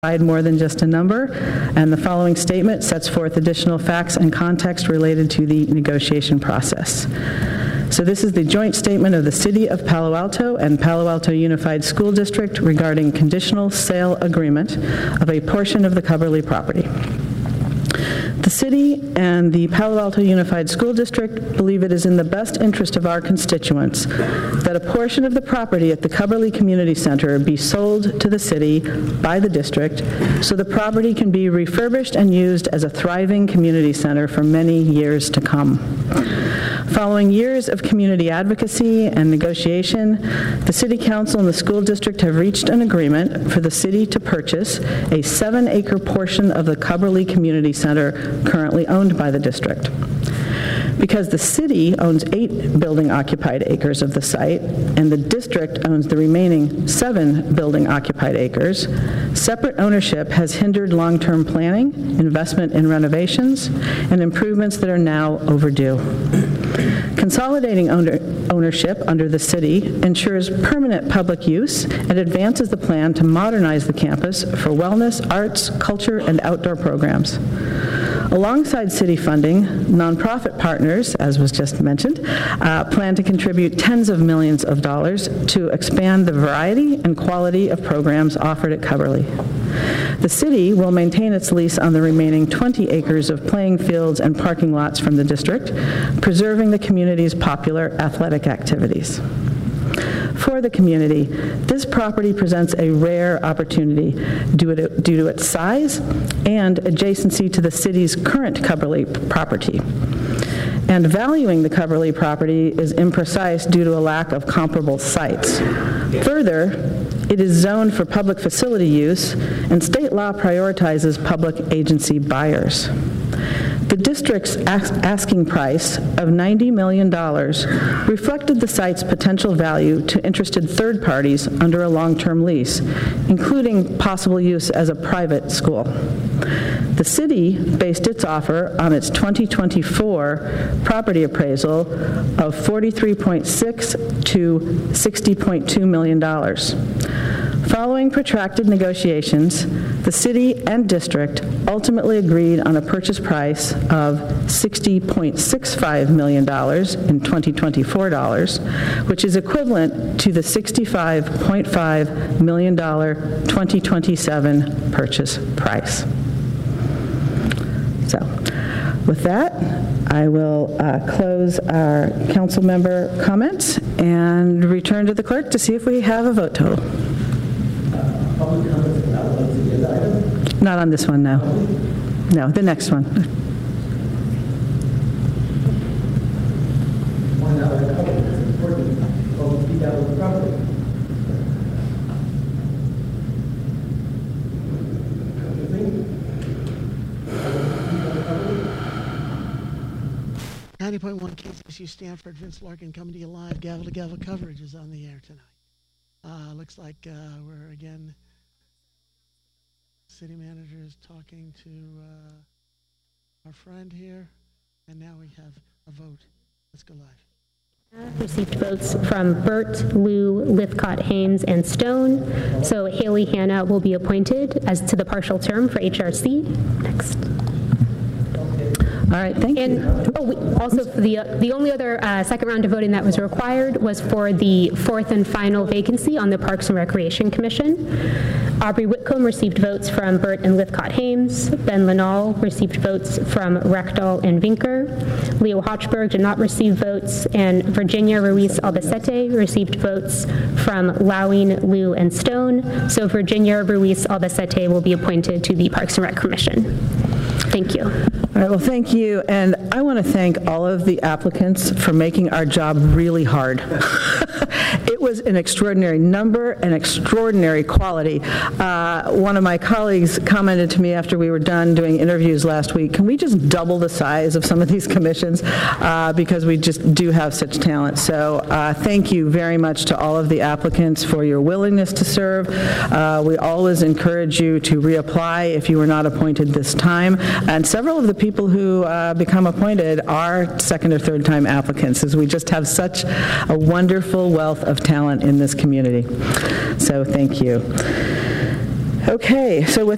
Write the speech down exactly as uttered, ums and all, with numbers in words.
provide more than just a number, and the following statement sets forth additional facts and context related to the negotiation process. So this is the joint statement of the City of Palo Alto and Palo Alto Unified School District regarding conditional sale agreement of a portion of the Cubberley property. The city and the Palo Alto Unified School District believe it is in the best interest of our constituents that a portion of the property at the Cubberley Community Center be sold to the city by the district so the property can be refurbished and used as a thriving community center for many years to come. Following years of community advocacy and negotiation, the City Council and the school district have reached an agreement for the city to purchase a seven-acre portion of the Cubberley Community Center currently owned by the district. Because the city owns eight building-occupied acres of the site, and the district owns the remaining seven building-occupied acres, separate ownership has hindered long-term planning, investment in renovations, and improvements that are now overdue. Consolidating owner, ownership under the city ensures permanent public use and advances the plan to modernize the campus for wellness, arts, culture, and outdoor programs. Alongside city funding, nonprofit partners, as was just mentioned, uh, plan to contribute tens of millions of dollars to expand the variety and quality of programs offered at Cubberley. The city will maintain its lease on the remaining twenty acres of playing fields and parking lots from the district, preserving the community's popular athletic activities. For the community, this property presents a rare opportunity due to, due to its size and adjacency to the city's current Cubberley property. And valuing the Cubberley property is imprecise due to a lack of comparable sites. Further, it is zoned for public facility use, and state law prioritizes public agency buyers. The district's asking price of ninety million dollars reflected the site's potential value to interested third parties under a long-term lease, including possible use as a private school. The city based its offer on its twenty twenty-four property appraisal of forty-three point six to sixty point two million dollars. Following protracted negotiations, the city and district ultimately agreed on a purchase price of sixty point six five million dollars in twenty twenty-four dollars, which is equivalent to the sixty-five point five million dollars twenty twenty-seven purchase price. So, with that, I will uh, close our council member comments and return to the clerk to see if we have a vote total. Not on this one, no. No, the next one. ninety point one K C S U Stanford, Vince Larkin coming to you live. Gavel to gavel coverage is on the air tonight. Uh, looks like uh, we're again, city manager is talking to uh, our friend here, and now we have a vote. Let's go live. Received votes from Burt, Liu, Lithcott, Haynes, and Stone. So Haley Hanna will be appointed as to the partial term for H R C. Next. All right, thank and, you. Oh, we, also, for the uh, the only other uh, second round of voting that was required was for the fourth and final vacancy on the Parks and Recreation Commission. Aubrey Whitcomb received votes from Burt and Lithcott Haynes. Ben Linall received votes from Reckdahl and Vinker. Leo Hochberg did not receive votes, and Virginia Ruiz Albacete received votes from Lowing, Liu, and Stone. So Virginia Ruiz Albacete will be appointed to the Parks and Rec Commission. Thank you. All right, well, thank you. And I want to thank all of the applicants for making our job really hard. It was an extraordinary number and extraordinary quality. Uh, one of my colleagues commented to me after we were done doing interviews last week, can we just double the size of some of these commissions? Uh, because we just do have such talent. So uh, thank you very much to all of the applicants for your willingness to serve. Uh, we always encourage you to reapply if you were not appointed this time. And several of the people who uh, become appointed are second or third time applicants, as we just have such a wonderful wealth of talent in this community. So thank you. Okay, so with